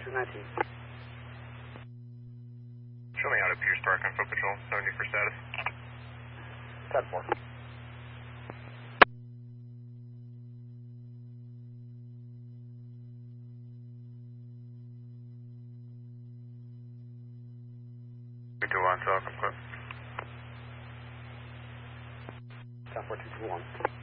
219. Show me how to Pierce Park on foot patrol. 70 for status. 10-4. We do on talk, I'm clear. 10-4, 221.